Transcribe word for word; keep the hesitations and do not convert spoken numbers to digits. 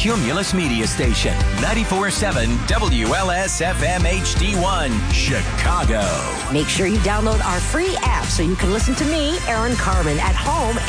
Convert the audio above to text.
Cumulus Media Station, ninety-four point seven W L S F M H D one, Chicago. Make sure you download our free app so you can listen to me, Aaron Carmen, at home